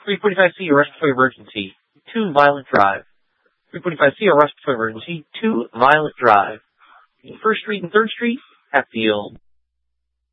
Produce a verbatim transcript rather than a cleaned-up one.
three forty-five C, arrest before emergency. two, violent drive. three forty-five C, arrest before emergency. two, violent drive. First Street and third Street, Hatfield.